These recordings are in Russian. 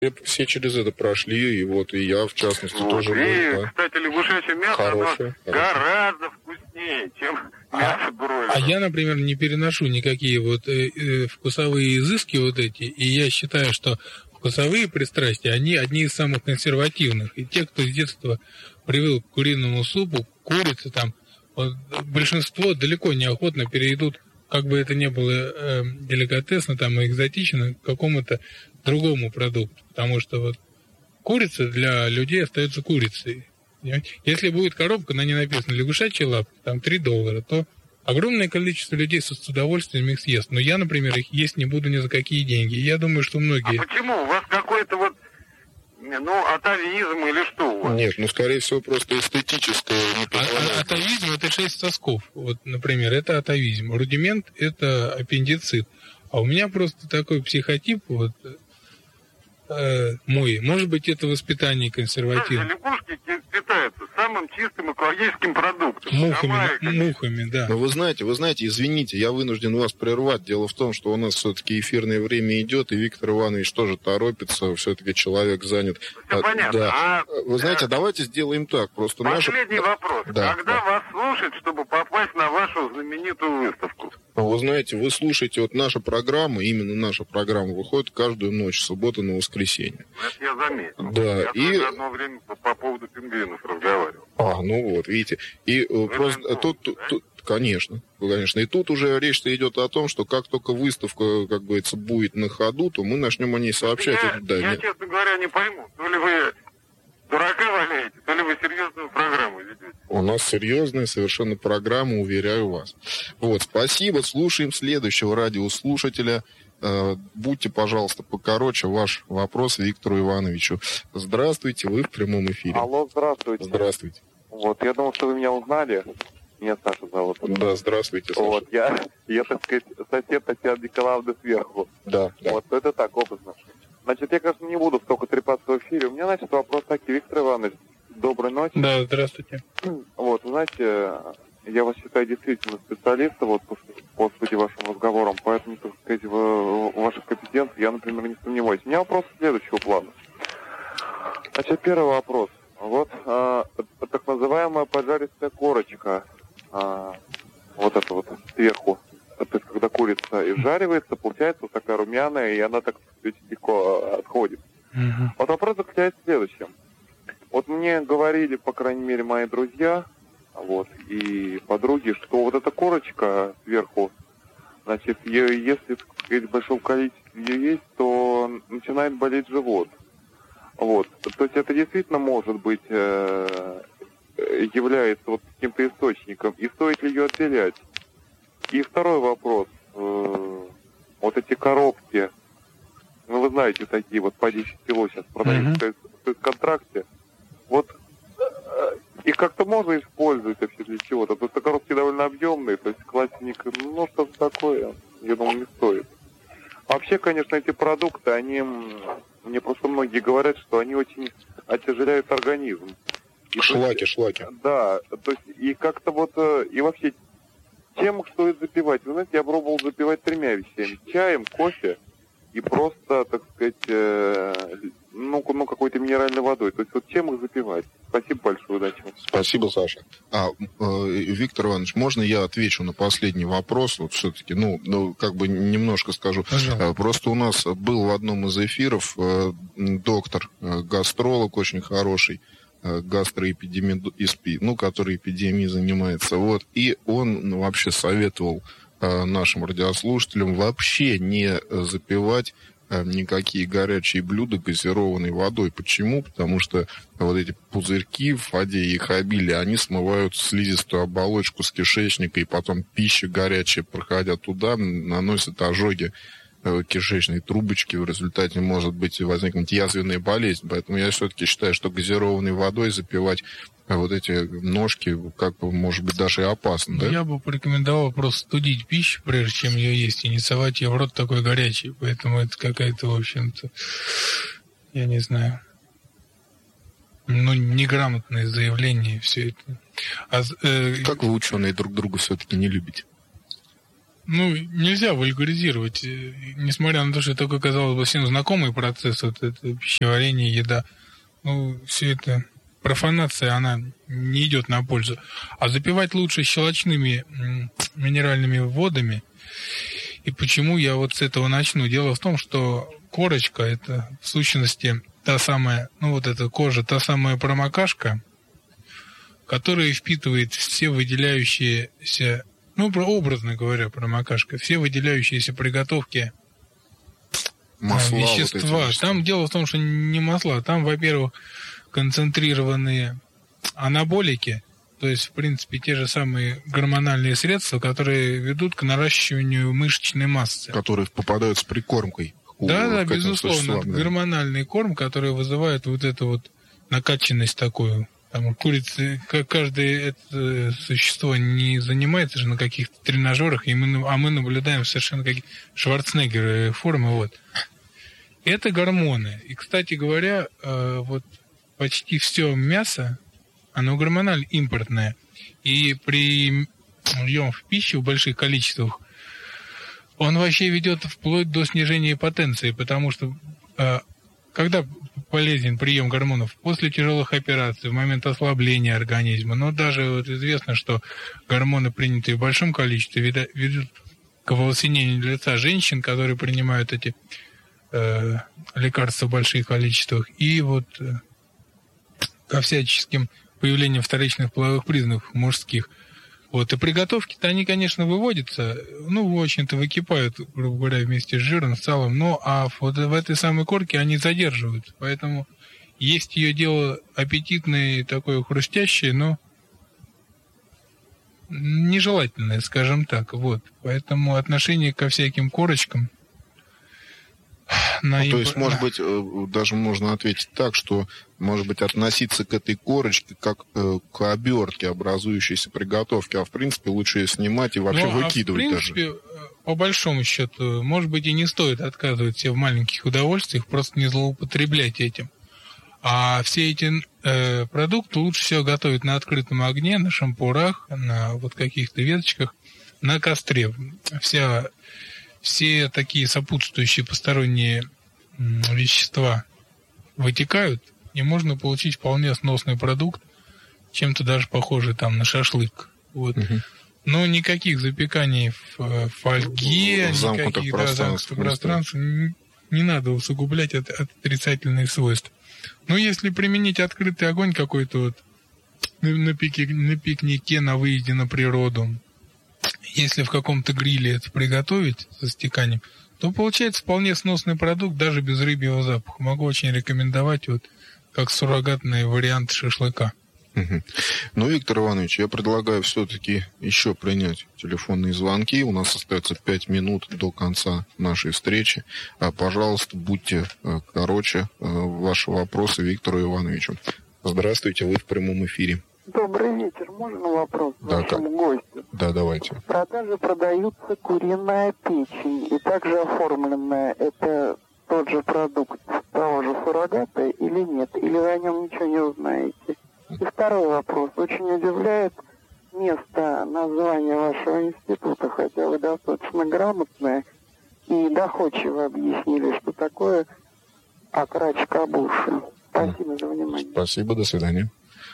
все через это прошли, и вот и я, в частности, вот. тоже. И, да. кстати, лягушачье мясо Хорошее. гораздо вкуснее, чем мясо бройлера. А я, например, не переношу никакие вот вкусовые изыски вот эти, и я считаю, что вкусовые пристрастия, они одни из самых консервативных. И те, кто с детства привык к куриному супу, курице там, вот, большинство далеко неохотно перейдут, как бы это ни было деликатесно там, и экзотично, к какому-то другому продукту. Потому что вот курица для людей остается курицей. Понимаете? Если будет коробка, на ней написано «лягушачья лапка», там $3, то огромное количество людей с удовольствием их съест. Но я, например, их есть не буду ни за какие деньги. И я думаю, что многие... А почему? У вас какой-то вот, атовизм или что у вас? Нет, скорее всего, просто эстетическое не позволяет. Атовизм – это 6 сосков. Вот, например, это атовизм. Рудимент – это аппендицит. А у меня просто такой психотип, вот, мой. Может быть, это воспитание консервативное. Лягушки питаются самым чистым экологическим продуктом. Мухами, да. Но вы знаете, извините, я вынужден вас прервать. Дело в том, что у нас все-таки эфирное время идет, и Виктор Иванович тоже торопится, все-таки человек занят. Все понятно. Да. Вы знаете, давайте сделаем так. Просто последний вопрос. Да, Когда вас слушать, чтобы попасть на вашу знаменитую выставку? Вы знаете, вы слушаете, вот наша программа, именно наша программа выходит каждую ночь, суббота на воскресенье. Это я заметил. Да, я тоже одно время по поводу пингвинов разговаривал. Вот, видите. И просто тут, конечно. И тут уже речь-то идет о том, что как только выставка, как говорится, будет на ходу, то мы начнем о ней сообщать. Я, честно говоря, не пойму, то ли вы дурака валяете, то ли вы серьезную программу ведете. У нас серьезная совершенно программа, уверяю вас. Вот, спасибо. Слушаем следующего радиослушателя. Будьте, пожалуйста, покороче. Ваш вопрос Виктору Ивановичу. Здравствуйте, вы в прямом эфире. Алло, здравствуйте. Здравствуйте. Вот, я думал, что вы меня узнали. Меня Саша зовут. Да, здравствуйте, Саша. Вот, я, так сказать, сосед Татьяны Николаевны сверху. Да. Вот, это так, образно. Значит, я, конечно, не буду столько трепаться в эфире. У меня, значит, вопрос такой. Виктор Иванович, доброй ночи. Да, здравствуйте. Вот, знаете, я вас считаю действительно специалистом, вот, по сути, вашим разговорам, поэтому, так сказать, в ваших компетенциях я, например, не сомневаюсь. У меня вопрос следующего плана. Значит, первый вопрос. Вот, так называемая поджаристая корочка, вот это вот сверху, то есть, когда курица изжаривается, получается вот такая румяная, и она, так сказать, легко отходит. Вот вопрос заключается в следующем. Вот мне говорили, по крайней мере, мои друзья, вот, и подруги, что вот эта корочка сверху, значит, если, так сказать, в большом количестве ее есть, то начинает болеть живот. Вот. То есть это действительно может быть является вот каким-то источником. И стоит ли ее отделять? И второй вопрос. Вот эти коробки, вы знаете, такие вот по 10 кило сейчас продаются в контракте. Вот их как-то можно использовать вообще для чего-то. Потому что коробки довольно объемные, то есть классник, что-то такое, я думаю, не стоит. Вообще, конечно, эти продукты, мне просто многие говорят, что они очень отяжеляют организм. Шлаки. Да, то есть и как-то вот, и вообще, чем их стоит запивать? Вы знаете, я пробовал запивать 3 вещами. Чаем, кофе и просто, так сказать, какой-то минеральной водой. То есть вот чем их запивать? Спасибо большое, удачи. Спасибо, Саша. Виктор Иванович, можно я отвечу на последний вопрос? Вот все-таки, как бы немножко скажу. Пожалуйста. Просто у нас был в одном из эфиров доктор, гастролог очень хороший, гастроэпидемиолог, который эпидемией занимается. Вот. И он вообще советовал нашим радиослушателям вообще не запивать никакие горячие блюда газированной водой. Почему? Потому что вот эти пузырьки в воде и их обилие, они смывают слизистую оболочку с кишечника, и потом пища горячая, проходя туда, наносит ожоги кишечной трубочки, в результате может возникнуть язвенная болезнь. Поэтому я все-таки считаю, что газированной водой запивать вот эти ножки, как бы, может быть, даже и опасно, да? Я бы порекомендовал просто студить пищу, прежде чем ее есть, и не совать ее в рот такой горячий. Поэтому это какая-то, в общем-то, я не знаю, неграмотное заявление, все это. Как вы, ученые, друг друга все-таки не любите? нельзя вульгаризировать, несмотря на то, что это такой, казалось бы, всем знакомый процесс, вот это пищеварение, еда. Все это профанация, она не идет на пользу. А запивать лучше щелочными минеральными водами. И почему я вот с этого начну? Дело в том, что корочка — это в сущности та самая, эта кожа, та самая промокашка, которая впитывает все выделяющиеся, образно говоря, промокашка, все выделяющиеся приготовки Масла, вещества. Вот там дело в том, что не масла, там, во-первых, концентрированные анаболики, то есть, в принципе, те же самые гормональные средства, которые ведут к наращиванию мышечной массы. Которые попадают с прикормкой. Да, безусловно. Это гормональный корм, который вызывает вот эту вот накачанность такую. Там курицы, каждое это существо не занимается же на каких-то тренажерах, а мы наблюдаем совершенно как Шварценеггер формы. Вот. Это гормоны. И, кстати говоря, вот почти все мясо, оно гормонально импортное. И при приеме в пищу в больших количествах он вообще ведет вплоть до снижения потенции, потому что когда полезен прием гормонов? После тяжелых операций, в момент ослабления организма. Но даже вот известно, что гормоны, принятые в большом количестве, ведут к волосинению лица женщин, которые принимают эти лекарства в больших количествах, и вот ко всяческим появлением вторичных половых признаков мужских. Вот. И приготовки-то они, конечно, выводятся, в общем-то, выкипают, грубо говоря, вместе с жиром, с салом, а вот в этой самой корке они задерживают. Поэтому есть ее дело аппетитное, такое хрустящее, но нежелательное, скажем так. Вот. Поэтому отношение ко всяким корочкам... То есть, может быть, даже можно ответить так, что, может быть, относиться к этой корочке как к обертке образующейся приготовки, а в принципе лучше ее снимать и вообще выкидывать даже. В принципе, по большому счету, может быть, и не стоит отказывать себе в маленьких удовольствиях, просто не злоупотреблять этим. А все эти продукты лучше всего готовить на открытом огне, на шампурах, на вот каких-то веточках, на костре. Все такие сопутствующие посторонние вещества вытекают, и можно получить вполне сносный продукт, чем-то даже похожий там на шашлык. Вот. Но никаких запеканий в фольге, никаких замкнутых пространств не надо усугублять отрицательные свойства. Но если применить открытый огонь какой-то вот на пикнике, на выезде на природу, если в каком-то гриле это приготовить со стеканием, то получается вполне сносный продукт даже без рыбьего запаха. Могу очень рекомендовать вот как суррогатный вариант шашлыка. Виктор Иванович, я предлагаю все-таки еще принять телефонные звонки. У нас остается 5 минут до конца нашей встречи. Пожалуйста, будьте короче. Ваши вопросы Виктору Ивановичу. Здравствуйте, вы в прямом эфире. Добрый вечер. Можно вопрос вашему гостю? Да, давайте. В продаже продаются куриная печень и также оформленная. Это тот же продукт того же суррогата или нет? Или вы о нем ничего не узнаете? И второй вопрос. Очень удивляет место названия вашего института, хотя вы достаточно грамотные и доходчиво объяснили, что такое акрач кабуши. Спасибо за внимание. Спасибо, до свидания.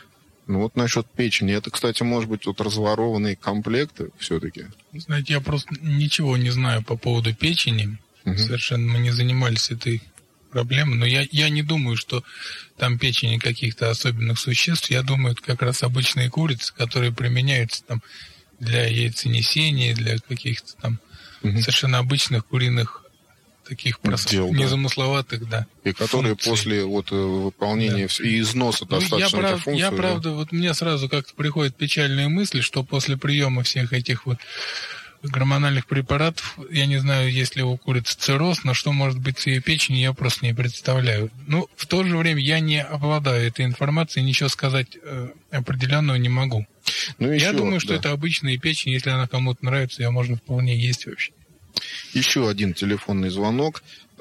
Насчет печени. Это, кстати, может быть, разворованные комплекты все-таки? Знаете, я просто ничего не знаю по поводу печени. Совершенно мы не занимались этой проблемой. Но я не думаю, что там печени каких-то особенных существ. Я думаю, это как раз обычные курицы, которые применяются там для яйценесения, для каких-то там совершенно обычных куриных таких незамысловатых, да. И которые функций. После выполнения и износа достаточно этих функций. Я правда, мне сразу как-то приходят печальные мысли, что после приема всех этих гормональных препаратов, я не знаю, есть ли у курицы цирроз, но что может быть с ее печенью, я просто не представляю. В то же время я не обладаю этой информацией, ничего сказать определенного не могу. Я думаю, что это обычная печень, если она кому-то нравится, ее можно вполне есть вообще. Еще один телефонный звонок.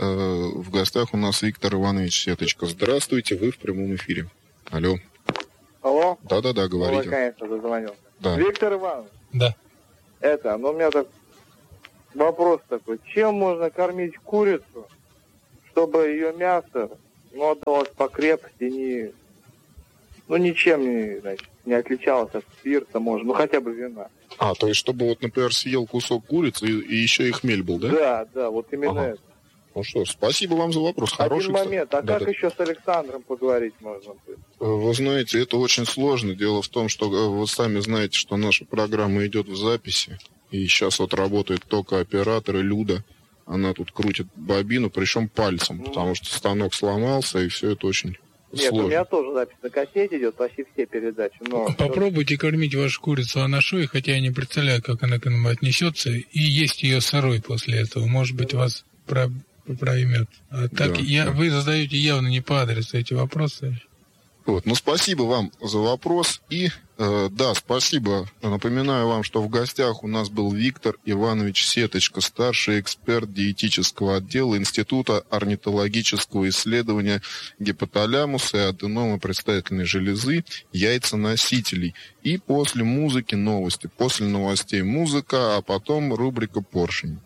В гостях у нас Виктор Иванович Сеточка. Здравствуйте, вы в прямом эфире. Алло. Алло? Да, говорите. Наконец-то дозвонился. Да. Виктор Иванович? Да. У меня так Вопрос такой. Чем можно кормить курицу, чтобы ее мясо отдалось по крепости, ничем не отличалось от спирта, можно, хотя бы вина? То есть, чтобы, например, съел кусок курицы и еще и хмель был, да? Да, вот именно это. Ну что ж, спасибо вам за вопрос. Хороший. Один момент, как еще с Александром поговорить можно будет? Вы знаете, это очень сложно. Дело в том, что вы сами знаете, что наша программа идет в записи. И сейчас вот работает только оператор и Люда. Она тут крутит бобину, причем пальцем, потому что станок сломался, и все это очень Нет, сложно. У меня тоже запись на кассете идет, почти все передачи. Но... Попробуйте кормить вашу курицу анашой, хотя я не представляю, как она к этому отнесется, и есть ее сырой после этого. Может быть, вас проймет. Вы задаете явно не по адресу эти вопросы. Спасибо вам за вопрос. И, спасибо. Напоминаю вам, что в гостях у нас был Виктор Иванович Сеточка, старший эксперт диетического отдела Института орнитологического исследования гипоталамуса и аденома предстательной железы, яйценосителей. И после музыки новости. После новостей музыка, а потом рубрика «Поршень».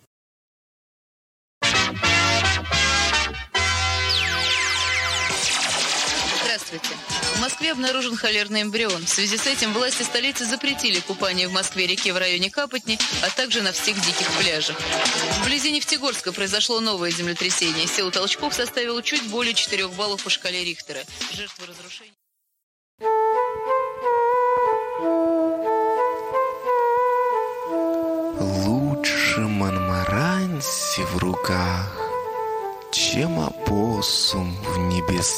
Здравствуйте. В Москве обнаружен холерный эмбрион. В связи с этим власти столицы запретили купание в Москве-реке в районе Капотни, а также на всех диких пляжах. Вблизи Нефтегорска произошло новое землетрясение. Сила толчков составила чуть более 4 баллов по шкале Рихтера. Жертвы разрушений... Лучше Монмаранси в руках, чем опоссум в небесах.